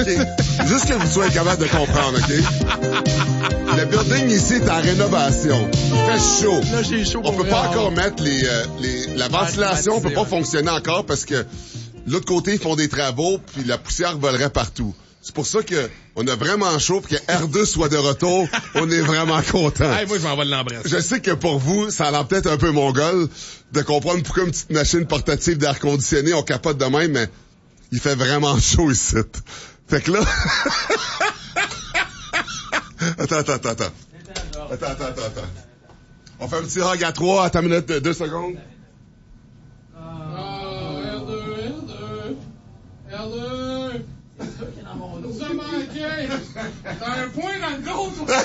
OK? Juste que vous soyez capable de comprendre, OK? Le building ici est en rénovation. Il fait chaud. Là, j'ai chaud. On peut pas encore mettre la ventilation peut pas fonctionner encore parce que l'autre côté, ils font des travaux puis la poussière volerait partout. C'est pour ça que on a vraiment chaud puis que R2 soit de retour. On est vraiment content. Hey, moi, je m'en vais de l'embrasser. Je sais que pour vous, ça a l'air peut-être un peu mongol de comprendre pourquoi une petite machine portative d'air conditionné, on capote de même, mais il fait vraiment chaud ici. Fait que là... Attends. On fait un petit hug à 3, attends une minute, 2 secondes. R2. Ça manquait. T'as un point dans le dos.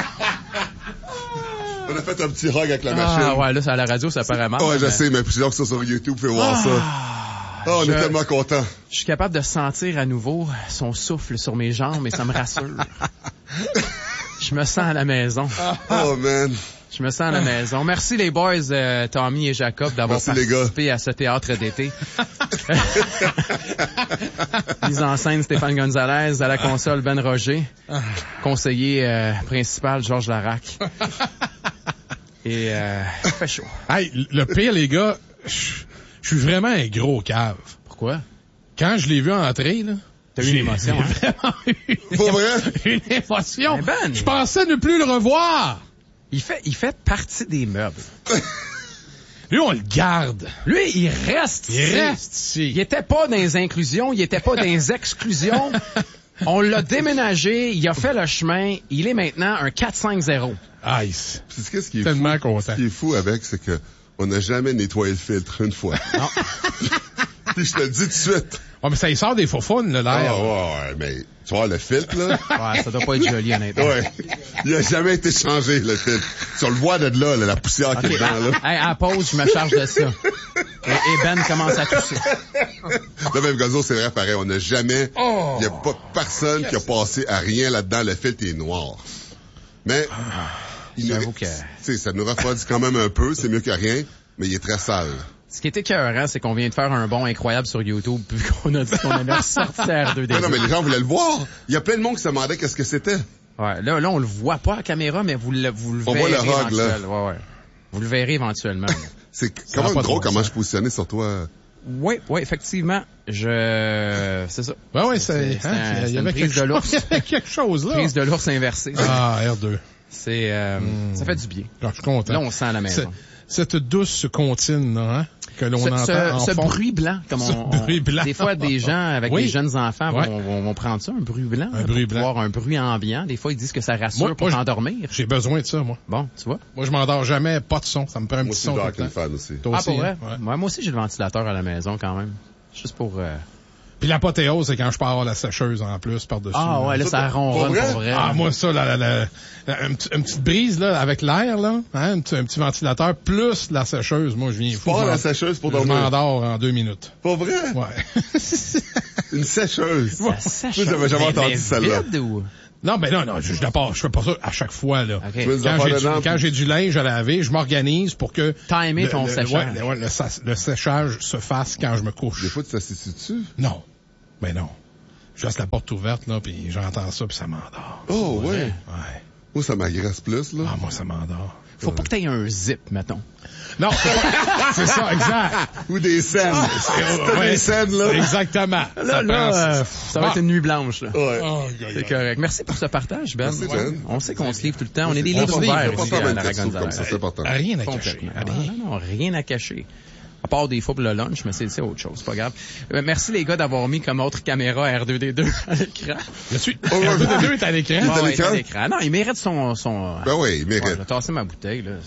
On a fait un petit hug avec la machine. Ah ouais, là, à la radio, ça paraît mal. Ouais, je sais, mais plusieurs qui sont sur YouTube, vous pouvez voir ça. On est tellement contents. Je suis capable de sentir à nouveau son souffle sur mes jambes et ça me rassure. Je me sens à la maison. Oh, man. Je me sens à la maison. Merci les boys, Tommy et Jacob, d'avoir participé à ce théâtre d'été. Mise en scène, Stéphane Gonzalez. À la console, Ben Roger. Conseiller principal, Georges Larac. Et il fait chaud. Hey, le pire, les gars, je suis vraiment un gros cave. Pourquoi? Quand je l'ai vu entrer, là... T'as eu une émotion, hein? Vraiment eu Pas vrai? une émotion. Ben, je pensais ne plus le revoir. Il fait partie des meubles. Lui, on le garde. Lui, il reste ici. Il était pas dans les inclusions, il était pas dans les exclusions. On l'a déménagé, il a fait le chemin, il est maintenant un 4-5-0. Ice. Puis qu'est-ce qui est tellement fou? content. Ce qui est fou avec, c'est que on n'a jamais nettoyé le filtre une fois. Non. Puis je te le dis tout de suite. Oh, mais ça y sort des faux fun, l'air. Ouais, mais tu vois, le filtre, là. Ouais, ça doit pas être joli, honnêtement. Ouais. Il a jamais été changé, le filtre. Tu le vois de là, la poussière qui est dedans, là. Hey, à la pause, je me charge de ça. Et Ben commence à tousser. Là, même Gonzo, c'est vrai, pareil. On n'a jamais, il y a pas personne qui a passé à rien là-dedans. Le filtre est noir. Mais, j'avoue que... tu sais, ça nous refroidit quand même un peu. C'est mieux que rien. Mais il est très sale. Ce qui est écœurant, c'est qu'on vient de faire un bond incroyable sur YouTube, puis qu'on a dit qu'on allait ressortir R2D2. Non, mais les gens voulaient le voir. Il y a plein de monde qui se demandait qu'est-ce que c'était. Ouais, là, on le voit pas à la caméra, mais vous le verrez. On voit le hog, là. Ouais. Vous le verrez éventuellement. C'est quand même drôle comment je positionnais sur toi. Oui, effectivement. C'est ça. Ouais, il y avait une prise de l'ours. Il y avait quelque chose, là. Prise de l'ours inversée. Ah, R2. C'est, ça fait du bien. Alors, je suis content. Là, on sent à la maison. Cette douce comptine, là, hein, que l'on entend en ce fond. bruit blanc, comme bruit blanc. Des fois, des gens avec oui. des jeunes enfants vont prendre ça, un bruit blanc. Un bruit blanc. Avoir un bruit ambiant. Des fois, ils disent que ça rassure pour t'endormir. J'ai besoin de ça, moi. Bon, tu vois. Moi, je m'endors jamais, pas de son. Ça me prend un petit son. Moi aussi, fan aussi. Ah, pour vrai? Ouais. Moi aussi, j'ai le ventilateur à la maison, quand même. Juste pour... Puis l'apothéose, c'est quand je peux avoir la sécheuse en plus par-dessus. Ah ouais, là, ça ronronne pour vrai. Ah, moi, ça, une petite brise, là, avec l'air, là, hein, un petit ventilateur, plus la sécheuse, moi, je viens fou. Pas la sécheuse pour dormir. Je m'endors en 2 minutes. Pas vrai? Ouais. Une sécheuse. La sécheuse. J'avais jamais entendu celle-là. Non, ben non, je fais pas ça à chaque fois, là. Okay. Quand j'ai du linge à laver, je m'organise pour que... Timer ton séchage. Le séchage se fasse quand je me couche. Des fois, tu t'assieds dessus? Non. Ben non. Je laisse la porte ouverte, là, puis j'entends ça, puis ça m'endort. Oh, ouais. Ouais. Moi, ça m'agresse plus, là. Ah, moi, ça m'endort. Faut pas que t'aies un zip, mettons. Non, c'est ça, exact. Ou des scènes. Des scènes, là. Exactement. Là, ça va être une nuit blanche, là. Ouais. C'est correct. Merci pour ce partage, Ben. Merci, Ben. On sait qu'on se livre tout le temps. On est des livres On ouverts va ici pas à faire la un texto comme ça, c'est important. Rien à cacher. Non, rien à cacher. À part des fois pour le lunch, mais c'est autre chose, c'est pas grave. Merci les gars d'avoir mis comme autre caméra R2D2 à l'écran. R2D2 est à l'écran. Il est à l'écran? Non, il mérite son... Ben oui, il mérite. Je vais tasser ma bouteille, là.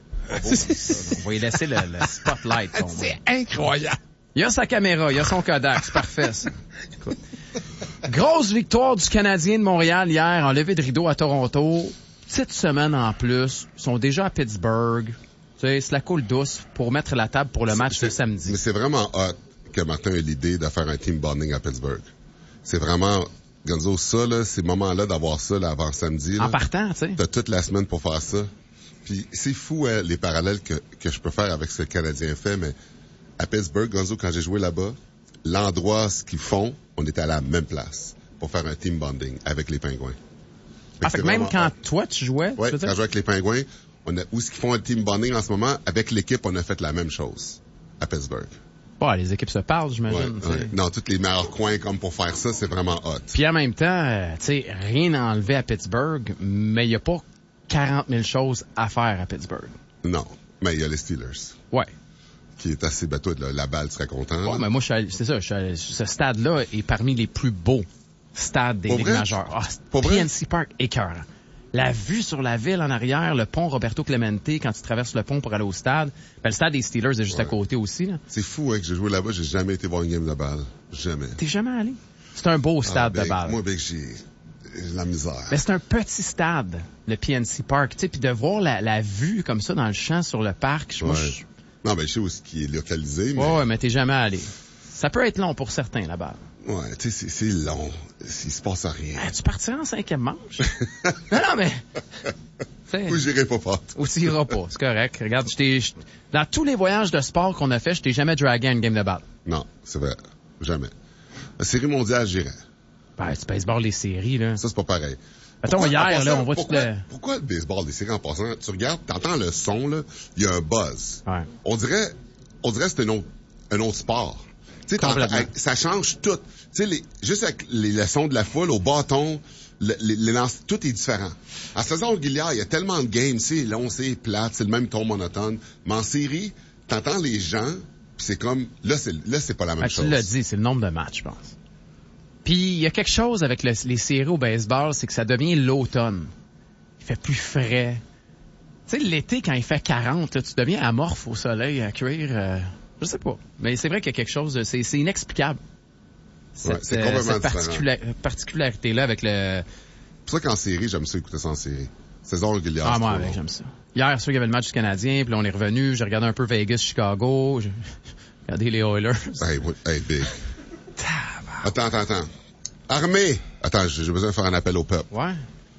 On va y laisser le spotlight. C'est incroyable. Il a sa caméra, il a son Kodak, c'est parfait, ça. Écoute. Grosse victoire du Canadien de Montréal hier en levée de rideau à Toronto. Petite semaine en plus. Ils sont déjà à Pittsburgh. Tu sais, c'est la coule douce pour mettre la table pour le match de samedi. Mais c'est vraiment hot que Martin ait l'idée de faire un team bonding à Pittsburgh. C'est vraiment, Gonzo, ça, là, ces moments-là d'avoir ça, là, avant samedi. Là, en partant, tu sais. T'as toute la semaine pour faire ça. Puis c'est fou, hein, les parallèles que je peux faire avec ce que le Canadien fait, mais à Pittsburgh, Gonzo, quand j'ai joué là-bas, l'endroit, ce qu'ils font, on était à la même place. pour faire un team bonding avec les Pingouins. Fait que même quand toi, tu jouais, ouais, tu veux quand dire? je jouais avec les Pingouins, où est-ce qu'ils font un team bonding en ce moment? Avec l'équipe, on a fait la même chose à Pittsburgh. Ouais, les équipes se parlent, j'imagine. Ouais. Non, tous les meilleurs coins comme pour faire ça, c'est vraiment hot. Puis en même temps, tu sais, rien à enlever à Pittsburgh, mais il y a pas 40 000 choses à faire à Pittsburgh. Non, mais il y a les Steelers. Ouais. Qui est assez bateau, la balle serait content. Ouais, mais moi, ce stade-là est parmi les plus beaux stades des Pour ligues vrai? majeures. Ah, Pour vrai? PNC Park, écœurant. La vue sur la ville en arrière, le pont Roberto Clemente, quand tu traverses le pont pour aller au stade. Ben, le stade des Steelers est juste à côté aussi, là. C'est fou, hein, que j'ai joué là-bas, j'ai jamais été voir une game de balle. Jamais. T'es jamais allé? C'est un beau stade de balle. Moi, j'ai la misère. Ben, c'est un petit stade, le PNC Park, tu sais, puis de voir la vue comme ça dans le champ sur le parc, moi, Ouais. Non, mais je sais où ce qui est localisé, mais... Ouais, mais t'es jamais allé. Ça peut être long pour certains, là-bas. Ouais, tu sais, c'est long. Il se passe rien. Ah, tu partirais en 5e manche? non, mais... Ou j'irai pas fort. Ou tu iras pas, c'est correct. Regarde, dans tous les voyages de sport qu'on a fait, je t'ai jamais dragué à une game de balle. Non, c'est vrai. Jamais. La série mondiale, j'irais. Ben, tu baseball les séries, là. Ça, c'est pas pareil. Attends, hier, là, on voit tout le... Pourquoi le baseball, les séries en passant, tu regardes, t'entends le son, là, il y a un buzz. Ouais. On dirait que c'est un autre sport. Tu sais, ça change tout. Tu sais, juste avec les sons de la foule, au bâton, tout est différent. En saison régulière, il y a tellement de games, c'est long, c'est plate, c'est le même ton monotone. Mais en série, t'entends les gens, pis c'est comme, là, c'est pas la même chose. Tu l'as dit, c'est le nombre de matchs, je pense. Puis, il y a quelque chose avec les séries au baseball, c'est que ça devient l'automne. Il fait plus frais. Tu sais, l'été, quand il fait 40, là, tu deviens amorphe au soleil à cuire. Je sais pas. Mais c'est vrai qu'il y a quelque chose, c'est inexplicable. C'est complètement cette particularité-là avec le... C'est pour ça qu'en série, j'aime ça écouter ça en série. Saison régulière. Ah, moi, j'aime ça. Hier, sûr qu'il y avait le match du Canadien, puis là, on est revenu. J'ai regardé un peu Vegas-Chicago. J'ai regardé les Oilers. Hey, big. Attends. Armée! Attends, j'ai besoin de faire un appel au peuple. Ouais.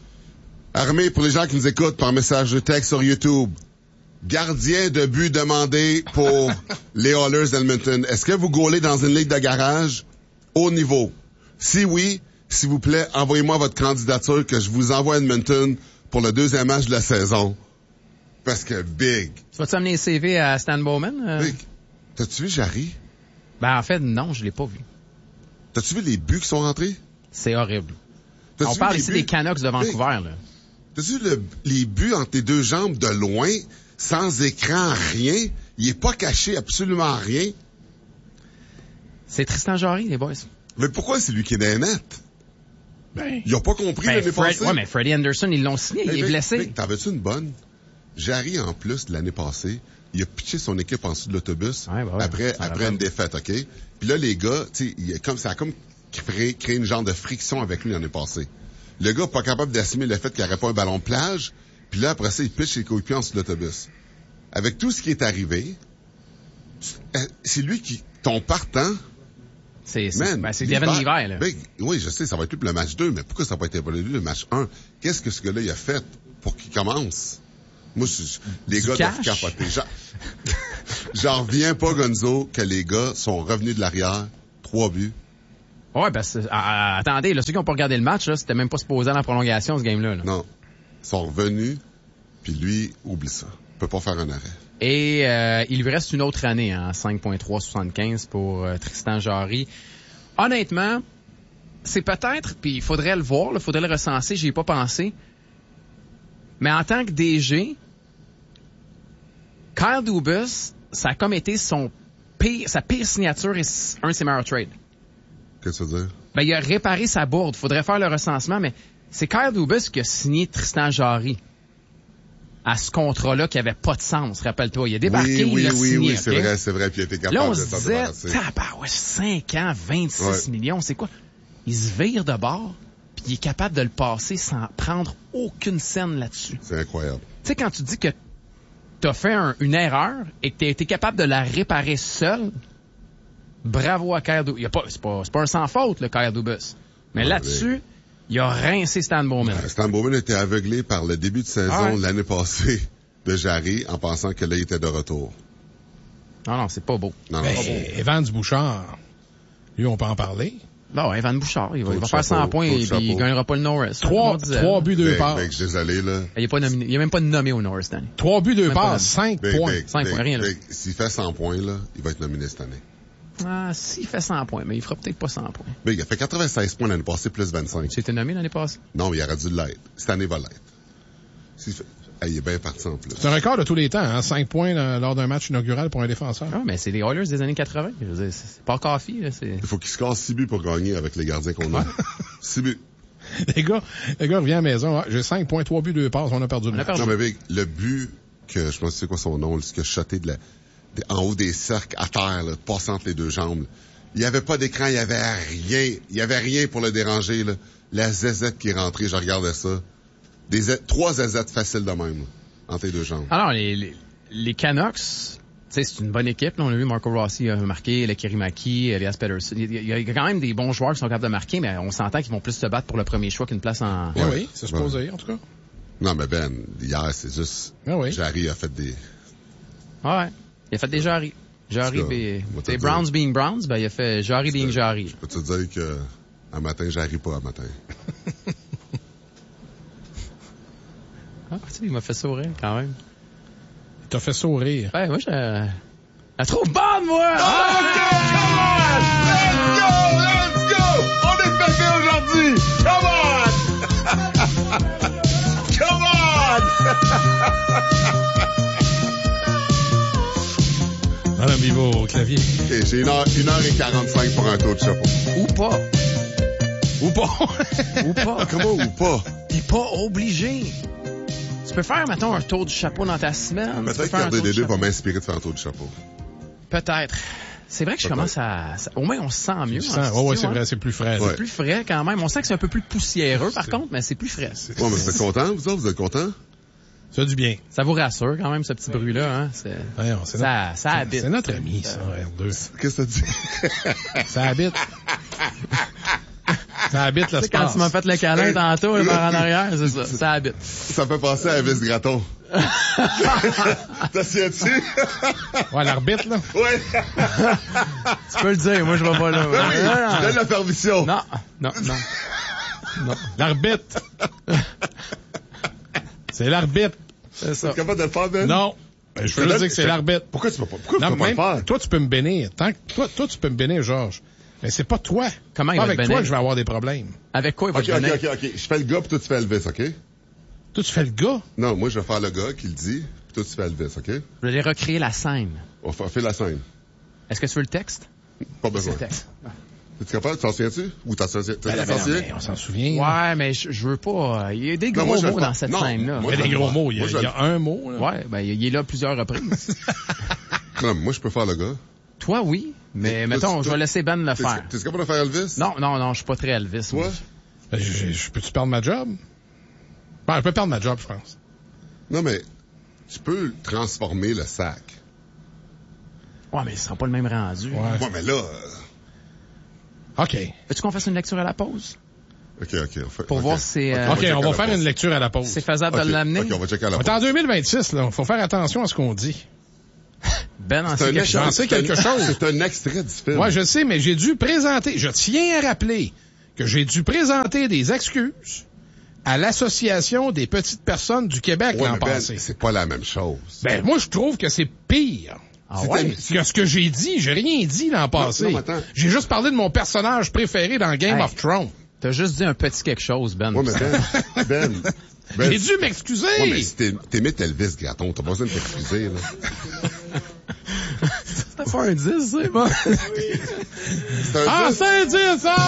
Armée, pour les gens qui nous écoutent par message de texte sur YouTube, gardien de but demandé pour les Oilers d'Edmonton. Est-ce que vous gaulez dans une ligue de garage haut niveau? Si oui, s'il vous plaît, envoyez-moi votre candidature que je vous envoie à Edmonton pour le 2e match de la saison. Parce que big. Tu vas-tu amener les CV à Stan Bowman? Big. T'as-tu vu Jarry? Ben, en fait, non, je l'ai pas vu. T'as-tu vu les buts qui sont rentrés? C'est horrible. On parle ici des Canucks de Vancouver, là. T'as-tu vu les buts entre tes deux jambes de loin, sans écran, rien? Il est pas caché absolument rien. C'est Tristan Jarry, les boys. Mais pourquoi c'est lui qui est dans les nets? Ben, Ils ont pas compris l'année passée. Ouais, mais Freddie Anderson, ils l'ont signé, il est blessé. T'en veux-tu une bonne? Jarry, en plus, de l'année passée, il a pitché son équipe en dessous de l'autobus après une défaite, OK? Puis là, les gars, tu sais, ça a comme créé une genre de friction avec lui l'année passée. Le gars pas capable d'assumer le fait qu'il n'aurait pas un ballon de plage, puis là, après ça, il pitche ses coéquipiers en dessous de l'autobus. Avec tout ce qui est arrivé, c'est lui qui, ton partant... C'est Devin Levi, là. Ben, oui, je sais, ça va être lui pour le match 2, mais pourquoi ça n'a pas été pour lui le match 1? Qu'est-ce que ce gars-là, il a fait pour qu'il commence? Moi, les gars doivent capoter. J'en reviens pas, Gonzo, que les gars sont revenus de l'arrière, 3 buts. Ouais, ben, attendez, là, ceux qui n'ont pas regardé le match, là, c'était même pas supposé dans la prolongation, ce game-là, là. Non. Ils sont revenus, puis lui, oublie ça. Il peut pas faire un arrêt. Et il lui reste une autre année, hein, 5.375 pour Tristan Jarry. Honnêtement, c'est peut-être, puis il faudrait le voir, il faudrait le recenser, j'y ai pas pensé. Mais en tant que DG, Kyle Dubas, ça a comme été sa pire signature et un de ses meilleurs trades. Qu'est-ce que tu veux dire? Ben, il a réparé sa bourde. Faudrait faire le recensement, mais c'est Kyle Dubas qui a signé Tristan Jarry à ce contrat-là qui avait pas de sens, rappelle-toi. Il a débarqué, il l'a signé. Oui, c'est vrai, puis il a été capable là, on de se disait, 5 ans, 26 millions, c'est quoi? Il se vire de bord, puis il est capable de le passer sans prendre aucune scène là-dessus. C'est incroyable. Tu sais, quand tu dis que t'as fait une erreur et que t'as été capable de la réparer seul, bravo à Kyle Dubas. C'est pas un sans faute, le Kyle Dubas. Mais là-dessus, il a rincé Stan Bowman. Stan Bowman était aveuglé par le début de saison de l'année passée de Jarry en pensant que là, il était de retour. Non, c'est pas beau. Non, Evans Bouchard, lui, on peut en parler. Bon, Evan Bouchard, il va Coach faire 100 chapeau, points coach et chapeau. il gagnera pas le Norris. 3 buts, 2 passes. Big, désolé, là. Il est pas nominé. Il est même pas nommé au Norris, Danny. 3 buts, 2 Même pas passes, 5 points. 5 points, rien, là. S'il fait 100 points, là, il va être nominé cette année. Ah, s'il fait 100 points, mais il fera peut-être pas 100 points. Big, il a fait 96 points l'année passée, plus 25. Tu étais nommé l'année passée? Non, il aurait dû l'être. Cette année va l'être. S'il fait... il est bien parti en plus. C'est un record de tous les temps, hein, 5 points lors d'un match inaugural pour un défenseur. Ah, mais c'est les Oilers des années 80. Je veux dire, c'est pas coffee, là. Il faut qu'il score 6 buts pour gagner avec les gardiens qu'on a. 6 buts. Les gars, reviens à la maison. Ah, j'ai 5 points, 3 buts, 2 passes, on a perdu le match. Non, mais Big, le but que, je pense c'est quoi son nom, ce que shoté en haut des cercles, à terre, là, passant entre les deux jambes, là. Il y avait pas d'écran, il y avait rien. Il y avait rien pour le déranger, là. La zézette qui est rentrée, je regardais ça. 3 zézettes faciles de même, là, entre les deux jambes. Alors, les Canucks, tu sais, c'est une bonne équipe. Là, on a vu Marco Rossi marquer, le Kirimaki, Elias Pettersson. Il y a quand même des bons joueurs qui sont capables de marquer, mais on s'entend qu'ils vont plus se battre pour le premier choix qu'une place en... Eh oui, c'est supposé, en tout cas. Non, mais Ben, hier, c'est juste... Ah oui. Jarry a fait des... Ouais, il a fait des Jarry. Jarry, c'est Browns being Browns, ben il a fait Jarry being Jarry. Je peux te dire que un matin, Jarry pas un matin. Ah, tu sais, il m'a fait sourire quand même. Il t'a fait sourire. Ouais, moi, je la trouve bonne, moi! Let's go! On est pété aujourd'hui! Come on! Come on! Madame Bivo au clavier. Okay, j'ai 1h45 pour un tour de chapeau. Ou pas. Ou pas. Ou pas. Comment ou pas? T'es pas obligé. Tu peux faire, mettons, un tour du chapeau dans ta semaine. Peut-être qu'Ardé des deux va m'inspirer de faire un tour de chapeau. Peut-être. C'est vrai que je commence à... Au moins, on se sent mieux. Ouais, c'est vrai, c'est plus frais. Ouais. C'est plus frais quand même. On sent que c'est un peu plus poussiéreux, par contre, mais c'est plus frais. Ouais, mais vous êtes contents, vous autres? Vous êtes contents? Ça a du bien. Ça vous rassure quand même, ce petit bruit-là. Hein? Ouais, Ça habite. C'est notre ami, ça, R2. Qu'est-ce que ça dit? Ça habite. Ça habite l'espace. Quand tu m'as fait le câlin tantôt, là, par en arrière, c'est ça. Ça habite. Ça fait penser à Elvis Gratton. T'as souviens-tu? Ouais, l'arbitre, là. Ouais. Tu peux le dire, moi je vais pas là. Je donne la permission. Non. L'arbitre. C'est l'arbitre. C'est ça. T'es capable de le faire, Ben? Non. Ben, je veux juste dire que c'est l'arbitre. Pourquoi tu peux pas, pourquoi tu Non, peux pas le même, faire? toi, tu peux me bénir. Toi, tu peux me bénir, Georges. Mais c'est pas toi. Comment il pas va avec te toi bénir? que je vais avoir des problèmes. Avec quoi il va te donner? OK. Je fais le gars, puis toi, tu fais Elvis, OK? Toi, tu fais le gas. Non, moi, je vais faire le gars qui le dit, puis toi, tu fais Elvis, OK? Je vais aller recréer la scène. On fait la scène. Est-ce que tu veux le texte? Pas besoin. C'est le texte. Es-tu capable? Tu t'en souviens-tu? Ou t'en souviens? Ben, on s'en souvient. Ouais, mais je veux pas... Il y a des Non, gros moi, je vais mots le dans faire. cette Non, scène-là. moi, Il y a des gros mots. Il Moi, y a un mot, là. Ouais, ben il est là plusieurs reprises. Non, moi, je peux faire le gars. Toi, oui, mais mettons, je vais laisser Ben le faire. T'es capable de faire Elvis? Non, je suis pas très Elvis. Toi? moi. Ben, je peux-tu perdre ma job? Ben, je peux perdre ma job, je pense. Non, mais tu peux transformer le sac. Ouais, mais ce sera pas le même rendu. Ouais. Ouais, mais là... OK. Veux-tu qu'on fasse une lecture à la pause? OK. On fait, Pour OK. voir si c'est... OK, on va la faire pause. une lecture à la pause. c'est faisable OK, de l'amener. OK, on va checker à la On est pause. en 2026, là. Faut faire attention à ce qu'on dit. Ben, en C'est sait quelque J'en chose. sais quelque chose. C'est un extrait du film. Ouais, je sais, mais j'ai dû présenter... Je tiens à rappeler que j'ai dû présenter des excuses à l'Association des petites personnes du Québec Ouais, l'an mais Ben, passé. c'est pas la même chose. Ben, moi, je trouve que c'est pire. Ah ouais? Que ce que j'ai dit, j'ai rien dit l'an passé. non, mais attends. J'ai juste parlé de mon personnage préféré dans Game Hey. of Thrones. T'as juste dit un petit quelque chose, Ben. Ouais, mais Ben, J'ai dû m'excuser. Ouais, mais si t'imites Elvis Gratton, t'as pas besoin de t'excuser, là. T'as pas un 10, c'est bon. C'est un Ah, disque. c'est dit ça!